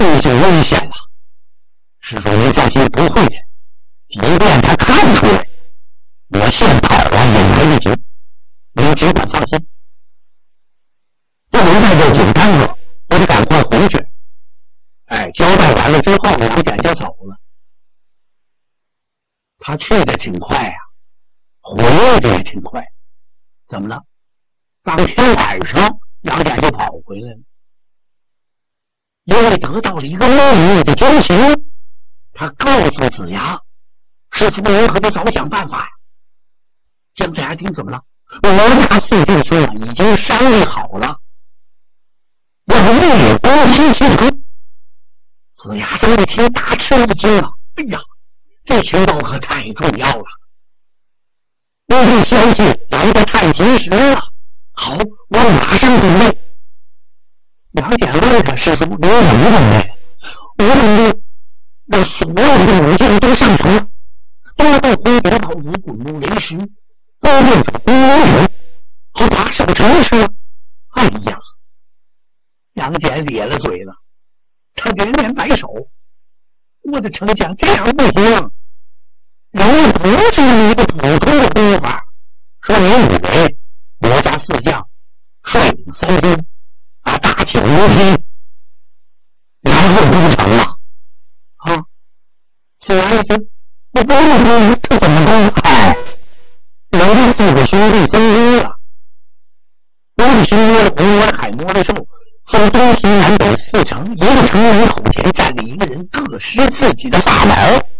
已经危险了。师叔你放心，不会的。即便他看出来，我先跑了也来得及，你只管放心。不能在这紧张了，我得赶快回去。交代完了之后，杨戬就走了。他去的挺快啊，回来的也挺快。怎么了？当天晚上，杨戬就跑回来了。因为得到了一个秘密的消息，他告诉子牙，师傅您可得早想办法呀。姜子牙听怎么了？我家四弟兄已经商议好了，要立功新去除。子牙这一听大吃一惊了，哎呀，这情报可太重要了！这个消息来得太及时了。好，我马上准备。杨戬问他师傅：“你怎么准备？”我准备让所有的武将都上场，都被挥别宝子滚入雷石，都用出冰龙水，好把守城市。哎呀，杨戬咧了嘴了，他连连摆手：“我的丞相，这样不行，人不是一个普通的兵法。说你以为我家四将率领三军大起无天，然后攻城了啊？子牙一听，我不用这怎么攻？人家四个兄弟分兵了，我的兄摸了红，我的海摸了兽，从东西南北四城，一个城门口前站着一个人，各施自己的法宝。